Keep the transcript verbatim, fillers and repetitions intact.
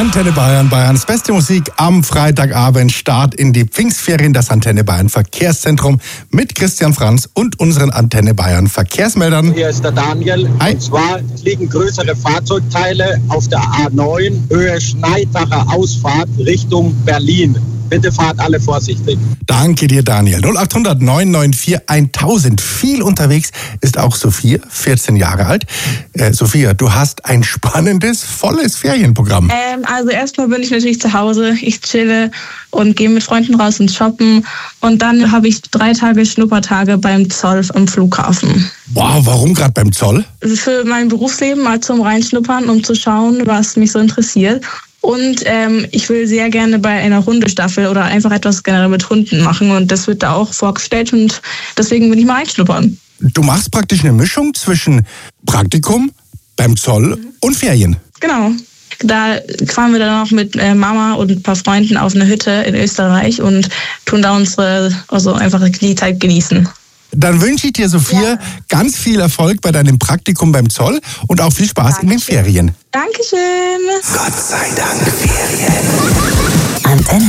Antenne Bayern, Bayerns beste Musik am Freitagabend. Start in die Pfingstferien, das Antenne Bayern Verkehrszentrum mit Christian Franz und unseren Antenne Bayern Verkehrsmeldern. Hier ist der Daniel. Hi. Und zwar liegen größere Fahrzeugteile auf der A neun, Höhe Schneidacher Ausfahrt Richtung Berlin. Bitte fahrt alle vorsichtig. Danke dir, Daniel. null acht hundert neun neun vier tausend. Viel unterwegs ist auch Sophia, vierzehn Jahre alt. Äh, Sophia, du hast ein spannendes, volles Ferienprogramm. Ähm, also erstmal bin ich natürlich zu Hause. Ich chille und gehe mit Freunden raus und shoppen. Und dann habe ich drei Tage Schnuppertage beim Zoll am Flughafen. Wow, warum gerade beim Zoll? Für mein Berufsleben mal zum Reinschnuppern, um zu schauen, was mich so interessiert. Und ähm, ich will sehr gerne bei einer Hundestaffel oder einfach etwas generell mit Hunden machen. Und das wird da auch vorgestellt und deswegen will ich mal reinschnuppern. Du machst praktisch eine Mischung zwischen Praktikum beim Zoll mhm. und Ferien. Genau. Da fahren wir dann noch mit äh, Mama und ein paar Freunden auf eine Hütte in Österreich und tun da unsere, also einfach die Zeit genießen. Dann wünsche ich dir, Sophia, ja. ganz viel Erfolg bei deinem Praktikum beim Zoll und auch viel Spaß Dankeschön. in den Ferien. Dankeschön. Gott sei Dank Ferien. Antenne